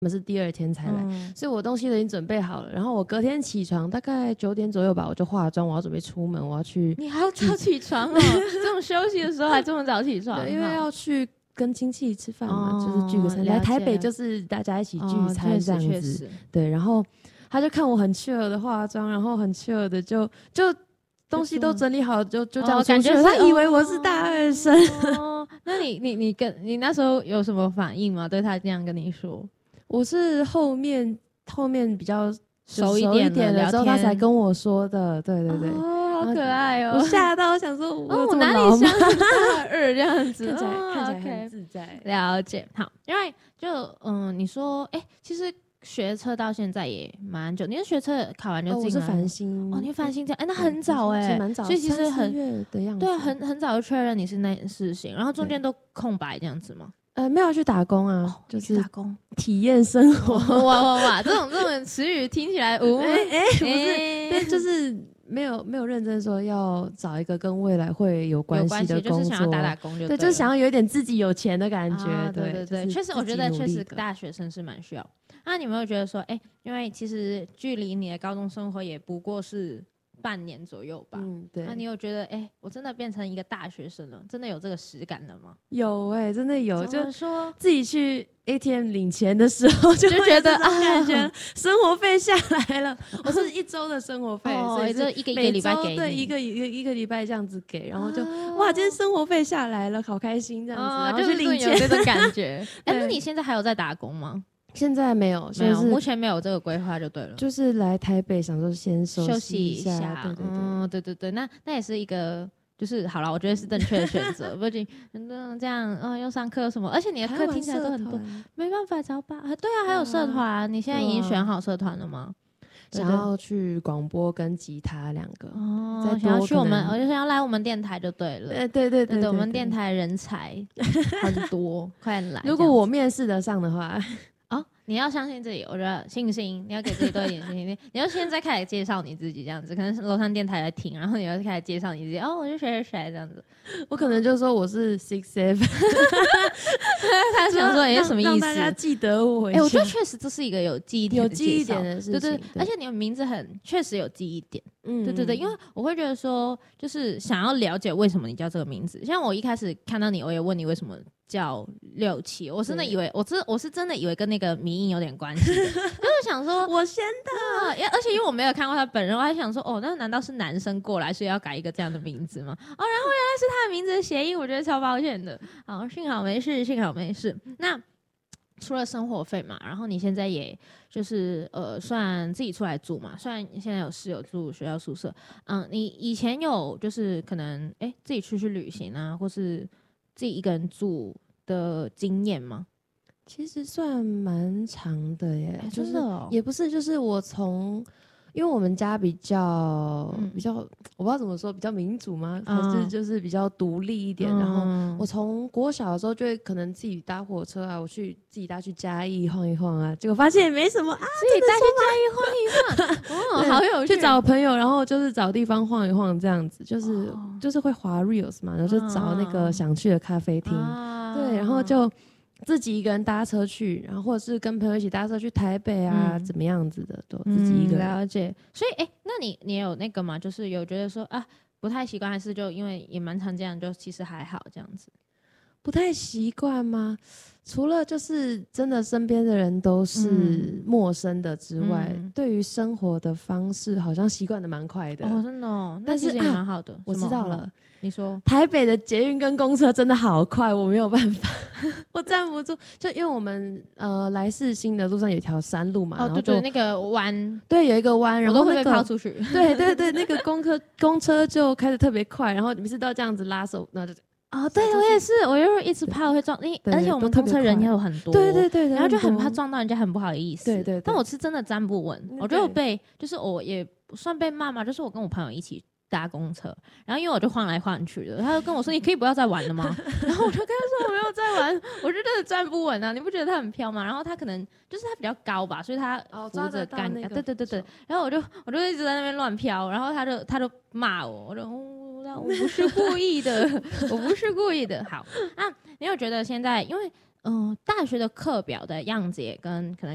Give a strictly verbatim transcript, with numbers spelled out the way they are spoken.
们是第二天才来、嗯、所以我东西都已经准备好了，然后我隔天起床大概九点左右吧，我就化妆，我要准备出门，我要去。 你还要早起床哦这种休息的时候还这么早起床？ 对，因为要去跟亲戚吃饭嘛、哦、就是聚个餐，来台北就是大家一起聚餐这样子、哦、对，然后他就看我很 chill 的化妆，然后很 chill 的就就东西都整理好，就就这样出去了、哦、他以为我是大二生、 哦、那你你你跟你那时候有什么反应吗？对他这样跟你说？ 我是后面后面比较熟一点的时候他才跟我说的，对对对、 哦、好可爱哦， 我吓到，我想说我有这么老吗？哦、哪里像大二这样子看起来、 哦、 看起来很自在、 okay、了解。好，因为就嗯你说哎、欸，其实学车到现在也蛮久，你是学车考完就进来、哦、 我是繁星哦，你繁星这样，哎、欸，那很早哎、欸， 蛮早， 所以其实很月的样子， 对啊，很很早就确认你是那事情，然后中间都空白这样子吗？ 呃，没有去打工啊， 哦、 就是打工体验生活。 哇哇哇，这种这种词语听起来，哦， 哎哎，不是，但就是没有没有认真说要找一个跟未来会有关系的工作， 就是想要打打工就对，就是想要有一点自己有钱的感觉。啊、 对对对，确、就是、实我觉得确实大学生是蛮需要。那你有没有觉得说，哎、欸，因为其实距离你的高中生活也不过是半年左右吧？ 嗯，对。 那你有觉得，哎、欸，我真的变成一个大学生了，真的有这个实感了吗？ 有哎、欸，真的有。 就说自己去 A T M 领钱的时候就，就觉得啊，感觉生活费下来了。我是一周的生活费， 哦、 所以就一个一个礼拜给你， 对，一个一个一个礼拜这样子给，然后就、啊、哇，今天生活费下来了，好开心这样子，哦、然后去领钱， 就是有这种感觉。哎、欸，那你现在还有在打工吗？ 现在没有， 没有，目前没有这个规划就对了。 就是来台北想说先休息一下， 休息一下， 对对对， 嗯，对对对，那那也是一个，就是好了，我觉得是正确的选择。不仅嗯这样，嗯，又上课什么，而且你的课听起来都很多，没办法找吧？对啊，还有社团、啊，你现在已经选好社团了吗？ 想要去广播跟吉他两个哦，想要去我们，我就想要来我们电台就对了。 对对对 对, 对, 对， 我们电台人才很多，快来！ 如果我面试得上的话。 哦，你要相信自己，我觉得信心，你要给自己多一点信心。你要现在开始介绍你自己，这样子，可能楼上电台在听，然后你要开始介绍你自己。哦，我就谁谁谁这样子， 我可能就说我是 six seven， 他想说你是什么意思？ 让大家记得我。 哎、欸，我觉得确实这是一个有记忆点、 有记忆点的事情， 对 对, 對，而且你的名字很确实有记忆点。嗯，对对对，因为我会觉得说，就是想要了解为什么你叫这个名字。像我一开始看到你，我也问你为什么叫六七，我真的以为我真我是真的以为跟那个迷因有点关系的，就是想说我先的、 啊，而且因为我没有看过他本人，我还想说，哦，那难道是男生过来，所以要改一个这样的名字吗？哦，然后原来是他的名字的谐音，我觉得超抱歉的。好，幸好没事，幸好没事。那除了生活费嘛，然后你现在也就是呃，算自己出来住嘛，虽然现在有室友住学校宿舍，嗯，你以前有就是可能哎、欸、自己出去旅行啊，或是自己一个人住的经验吗？ 其实算蛮长的耶， 欸、 就是真的哦， 也不是，就是我从。因为我们家比较、嗯、比较，我不知道怎么说，比较民主吗？嗯、还是就是比较独立一点？嗯、然后我从国小的时候就会可能自己搭火车啊，我去自己搭去嘉义晃一晃啊，结果发现也没什么啊， 自己搭去嘉义晃一晃，哦，好有趣。 去找朋友，然后就是找地方晃一晃这样子，就是、哦、就是会滑 reels 嘛，然后就找那个想去的咖啡厅，啊、对，然后就。自己一个人搭车去，然后或者是跟朋友一起搭车去台北啊，嗯、怎么样子的都自己一个人、 嗯、了解。所以，哎、欸，那你你有那个吗？就是有觉得说啊不太习惯，还是就因为也蛮常这样，就其实还好这样子？ 不太习惯吗？除了就是真的身边的人都是陌生的之外，嗯、对于生活的方式好像习惯的蛮快的。 哦，真的哦，但是也蛮好的、啊。 我知道了。 你说台北的捷运跟公车真的好快，我没有办法，我站不住。就因为我们呃来世新的路上有一条山路嘛， 哦， 然后对对，那个弯， 对，有一个弯，然后、那个、 我都会被抛出去。 对对对，那个公车公车就开得特别快，然后每次都要这样子拉手，然后就。 哦，对我也是，我就是一直怕会撞，因而且我们公车人也有很多， 对对 对, 對， 然后就很怕撞到人家，很不好意思。 对 对, 對， 但我是真的站不稳，我就被，就是我也不算被骂嘛，就是我跟我朋友一起搭公车，然后因为我就晃来晃去的，他就跟我说：“你可以不要再玩了吗？”然后我就跟他说：“我没有在玩，我就真的站不稳啊！你不觉得他很飘吗？”然后他可能就是他比较高吧，所以他扶着杆， 那個、 对对对对。然后我就我就一直在那边乱飘，然后他就他就骂我，我就。嗯我不是故意的，我不是故意的。好，那你有觉得现在，因为嗯、呃，大学的课表的样子也跟可能